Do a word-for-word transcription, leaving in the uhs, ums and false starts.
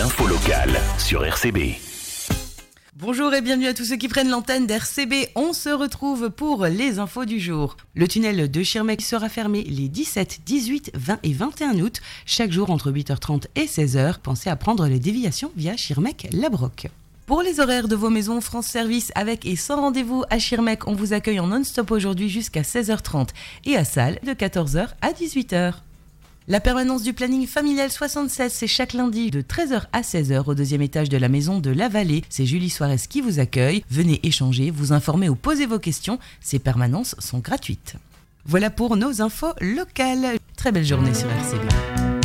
L'info locale sur R C B. Bonjour et bienvenue à tous ceux qui prennent l'antenne d'R C B. On se retrouve pour les infos du jour. Le tunnel de Schirmeck sera fermé les dix-sept, dix-huit, vingt et vingt et un août, chaque jour entre huit heures trente et seize heures. Pensez à prendre les déviations via Schirmeck-Labroc. Pour les horaires de vos maisons France Service avec et sans rendez-vous à Schirmeck, on vous accueille en non-stop aujourd'hui jusqu'à seize heures trente et à Salles de quatorze heures à dix-huit heures. La permanence du planning familial soixante-seize, c'est chaque lundi de treize heures à seize heures au deuxième étage de la maison de la Vallée. C'est Julie Suarez qui vous accueille. Venez échanger, vous informer ou poser vos questions. Ces permanences sont gratuites. Voilà pour nos infos locales. Très belle journée sur R C B.